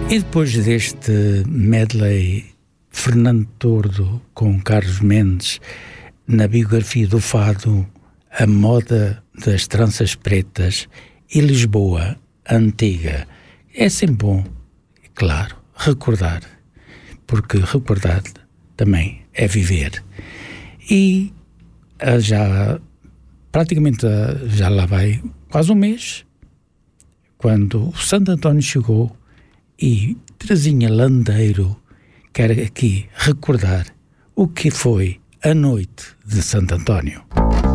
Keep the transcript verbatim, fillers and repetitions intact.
E depois deste medley Fernando Tordo com Carlos Mendes, na biografia do fado, A Moda das Tranças Pretas e Lisboa Antiga, é sempre bom, claro, recordar, porque recordar também é viver. E já praticamente já lá vai quase um mês, quando o Santo António chegou, e Terezinha Landeiro quer aqui recordar o que foi a noite de Santo António.